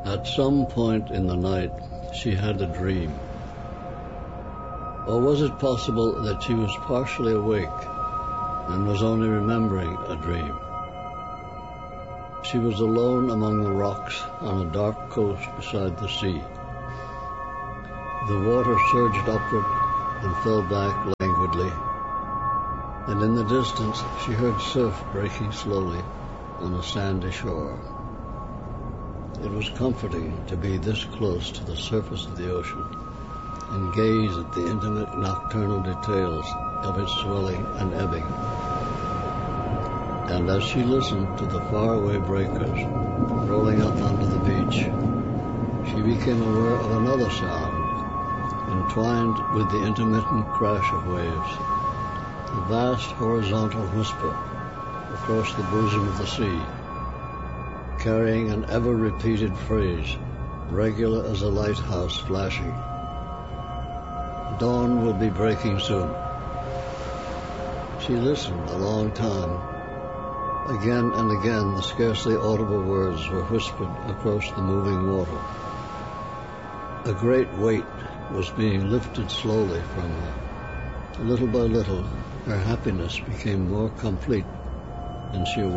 At some point in the night, she had a dream. Or was it possible that she was partially awake and was only remembering a dream? She was alone among the rocks on a dark coast beside the sea. The water surged upward and fell back languidly, and in the distance she heard surf breaking slowly on a sandy shore. It was comforting to be this close to the surface of the ocean and gaze at the intimate nocturnal details of its swelling and ebbing. And as she listened to the faraway breakers rolling up onto the beach, she became aware of another sound, entwined with the intermittent crash of waves, a vast horizontal whisper across the bosom of the sea, carrying an ever-repeated phrase, regular as a lighthouse flashing. Dawn will be breaking soon. She listened a long time. Again and again the scarcely audible words were whispered across the moving water. A great weight was being lifted slowly from her. Little by little, her happiness became more complete, and she awoke